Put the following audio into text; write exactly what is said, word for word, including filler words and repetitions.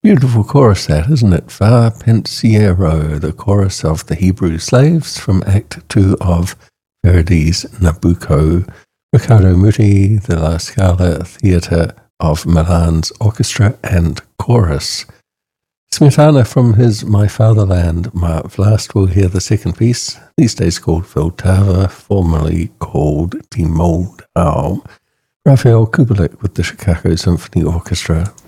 Beautiful chorus that, isn't it? Va Pensiero, the chorus of the Hebrew slaves from Act two of Verdi's Nabucco. Riccardo Muti, the La Scala Theatre of Milan's orchestra and chorus. Smetana from his My Fatherland. Mark Vlast will hear the second piece, these days called Vltava, formerly called Die Moldau. Raphael Kubelik with the Chicago Symphony Orchestra.